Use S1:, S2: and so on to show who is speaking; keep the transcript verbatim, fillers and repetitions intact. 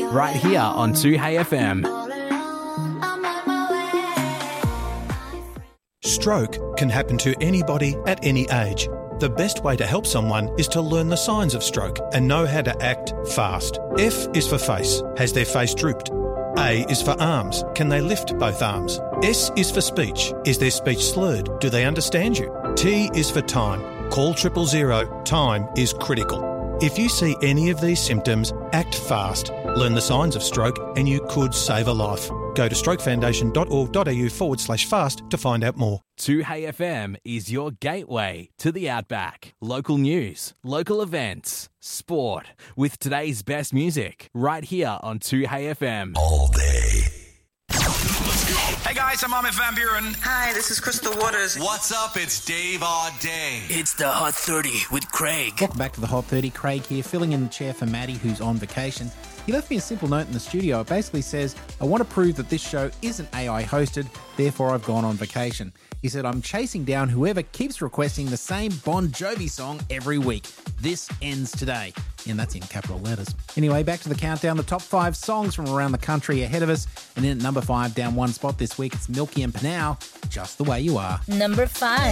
S1: right here on two Hey F M.
S2: Stroke can happen to anybody at any age. The best way to help someone is to learn the signs of stroke and know how to act fast. F is for face. Has their face drooped? A is for arms. Can they lift both arms? S is for speech. Is their speech slurred? Do they understand you? T is for time. Call triple zero. Time is critical. If you see any of these symptoms, act fast. Learn the signs of stroke and you could save a life. Go to strokefoundation.org.au forward slash fast to find out more.
S1: two Hey F M is your gateway to the Outback. Local news, local events, sport, with today's best music, right here on two Hey F M.
S3: All day.
S4: Hey guys, I'm Armin van Buren.
S5: Hi, this is Crystal Waters.
S3: What's up? It's Dave Auday.
S6: It's the Hot thirty with Craig.
S7: Welcome back to the Hot thirty. Craig here, filling in the chair for Maddie, who's on vacation. He left me a simple note in the studio. It basically says, I want to prove that this show isn't A I hosted, therefore I've gone on vacation. He said, I'm chasing down whoever keeps requesting the same Bon Jovi song every week. This ends today. And that's in capital letters. Anyway, back to the countdown. The top five songs from around the country ahead of us. And in at number five, down one spot this week, it's Milky and Panow, Just the Way You Are.
S8: Number five.